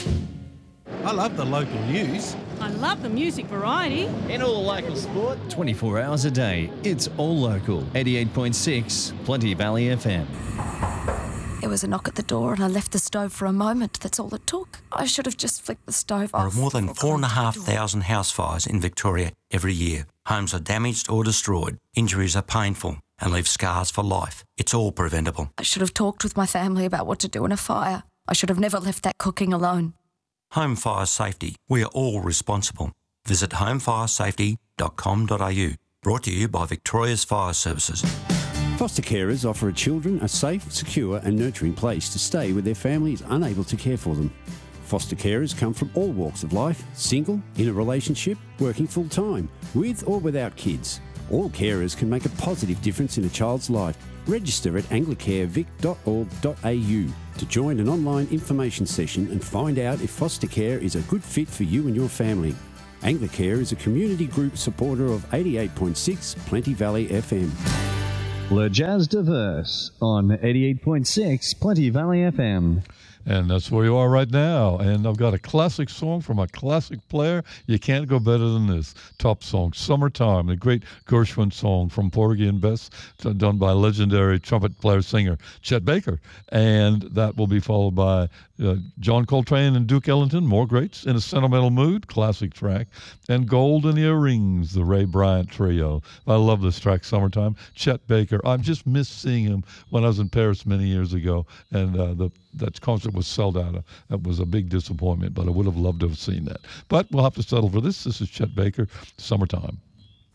I love the local news. I love the music variety. And all the local sport. 24 hours a day, it's all local. 88.6 Plenty Valley FM. There was a knock at the door and I left the stove for a moment. That's all it took. I should have just flicked the stove off. There are more than 4,500 house fires in Victoria every year. Homes are damaged or destroyed. Injuries are painful and leave scars for life. It's all preventable. I should have talked with my family about what to do in a fire. I should have never left that cooking alone. Home fire safety. We are all responsible. Visit homefiresafety.com.au. Brought to you by Victoria's Fire Services. Foster carers offer children a safe, secure and nurturing place to stay where their family is unable to care for them. Foster carers come from all walks of life, single, in a relationship, working full-time, with or without kids. All carers can make a positive difference in a child's life. Register at anglicarevic.org.au to join an online information session and find out if foster care is a good fit for you and your family. Anglicare is a community group supporter of 88.6 Plenty Valley FM. Le Jazz Diverse on 88.6 Plenty Valley FM. And that's where you are right now. And I've got a classic song from a classic player. You can't go better than this. Top song, Summertime, the great Gershwin song from Porgy and Bess, done by legendary trumpet player singer Chet Baker. And that will be followed by John Coltrane and Duke Ellington, more greats, In a Sentimental Mood, classic track. And Golden Earrings, the Ray Bryant Trio. I love this track, Summertime. Chet Baker, I just missed seeing him when I was in Paris many years ago. And that concert was sold out. That was a big disappointment, but I would have loved to have seen that. But we'll have to settle for this. This is Chet Baker, Summertime.